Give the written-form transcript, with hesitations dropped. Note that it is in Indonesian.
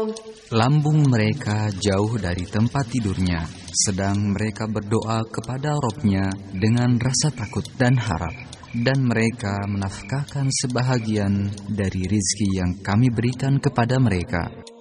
Lambung mereka jauh dari tempat tidurnya, sedang mereka berdoa kepada Rabb-nya dengan rasa takut dan harap. Dan mereka menafkahkan sebahagian dari rizki yang kami berikan kepada mereka.